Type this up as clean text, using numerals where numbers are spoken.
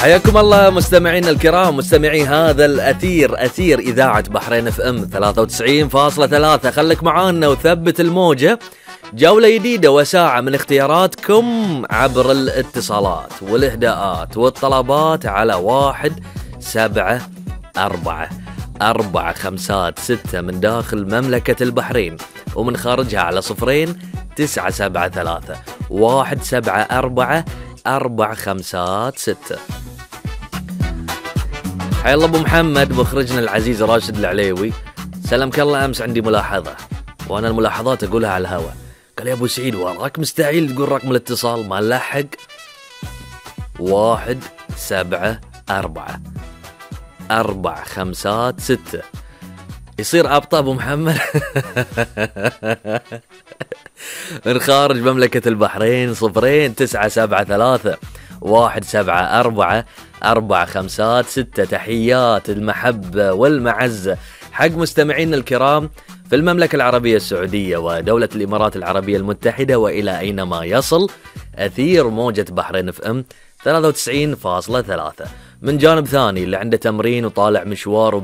حياكم الله مستمعينا الكرام، مستمعي هذا أثير إذاعة بحرين اف ام 93.3. خليك معانا وثبت الموجة. جولة جديدة وساعة من اختياراتكم عبر الاتصالات والإهداءات والطلبات على 174-456 من داخل مملكة البحرين، ومن خارجها على 0-973 174-456. حيا الله ابو محمد مخرجنا العزيز راشد العليوي، سلامك الله. امس عندي ملاحظة، وانا الملاحظات اقولها على الهواء. قال يا ابو سعيد وراك مستحيل تقول رقم الاتصال، ما نلحق. 174-456 يصير ابطأ ابو محمد. من خارج مملكة البحرين 0-973 174-456. تحيات المحبة والمعزة حق مستمعين الكرام في المملكة العربية السعودية ودولة الإمارات العربية المتحدة وإلى أينما يصل أثير موجة بحرين اف ام 93.3. من جانب ثاني اللي عنده تمرين وطالع مشوار